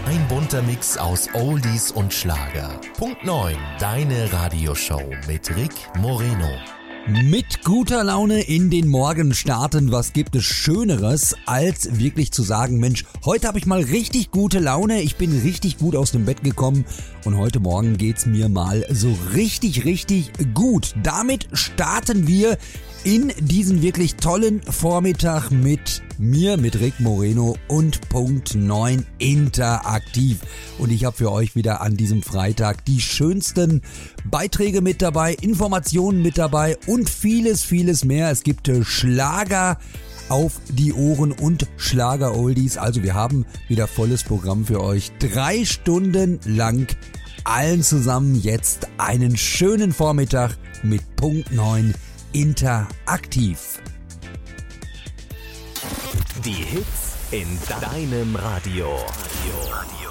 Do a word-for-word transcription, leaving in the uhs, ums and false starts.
Ein bunter Mix aus Oldies und Schlager. Punkt neun, deine Radioshow mit Rick Moreno. Mit guter Laune in den Morgen starten, was gibt es Schöneres, als wirklich zu sagen, Mensch, heute habe ich mal richtig gute Laune, ich bin richtig gut aus dem Bett gekommen und heute Morgen geht's mir mal so richtig, richtig gut. Damit starten wir in diesen wirklich tollen Vormittag mit mir, mit Rick Moreno und Punkt neun interaktiv. Und ich habe für euch wieder an diesem Freitag die schönsten Beiträge mit dabei, Informationen mit dabei und vieles, vieles mehr. Es gibt Schlager auf die Ohren und Schlager-Oldies. Also wir haben wieder volles Programm für euch. Drei Stunden lang allen zusammen jetzt einen schönen Vormittag mit Punkt neun interaktiv. Die Hits in deinem Radio. Radio.